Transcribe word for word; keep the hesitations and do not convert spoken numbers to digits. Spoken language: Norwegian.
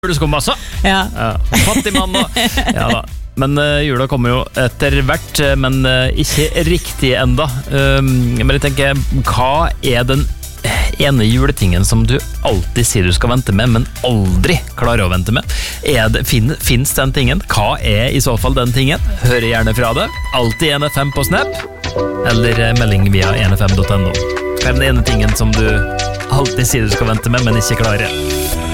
Juleskummasse. Ja. Ja, fattig mann da. Ja da. Men uh, jula kommer jo etter hvert, men uh, ikke riktig enda. Um, men jeg tenker, hva er den ene juletingen som du alltid sier du skal vente med, men aldri klarer å vente med? Er det, fin, finnes den tingen? Hva er i så fall den tingen? Hør gjerne fra det. Alltid en F M på Snap, eller melding via en f m punktum no. Hva er den ene tingen som du alltid sier du skal vente med, men ikke klarer?